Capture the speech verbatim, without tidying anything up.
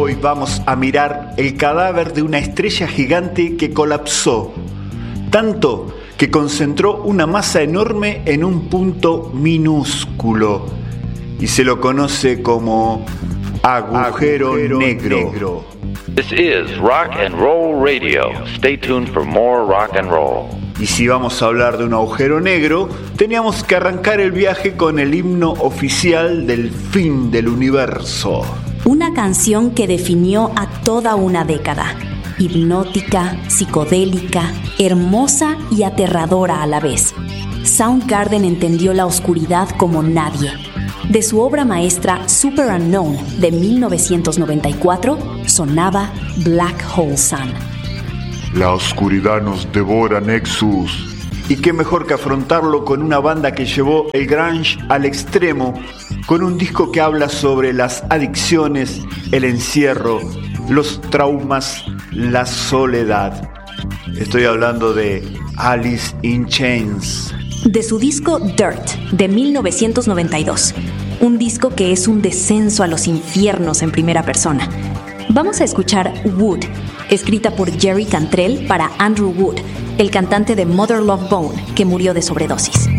Hoy vamos a mirar el cadáver de una estrella gigante que colapsó, tanto que concentró una masa enorme en un punto minúsculo y se lo conoce como agujero, agujero negro. negro. This is Rock and Roll Radio. Stay tuned for more rock and roll. Y si vamos a hablar de un agujero negro, teníamos que arrancar el viaje con el himno oficial del fin del universo. Una canción que definió a toda una década. Hipnótica, psicodélica, hermosa y aterradora a la vez. Soundgarden entendió la oscuridad como nadie. De su obra maestra Super Unknown de mil novecientos noventa y cuatro sonaba Black Hole Sun. La oscuridad nos devora, Nexus. Y qué mejor que afrontarlo con una banda que llevó el grunge al extremo, con un disco que habla sobre las adicciones, el encierro, los traumas, la soledad. Estoy hablando de Alice in Chains. De su disco Dirt de mil novecientos noventa y dos, un disco que es un descenso a los infiernos en primera persona. Vamos a escuchar Wood, escrita por Jerry Cantrell para Andrew Wood, el cantante de Mother Love Bone, que murió de sobredosis.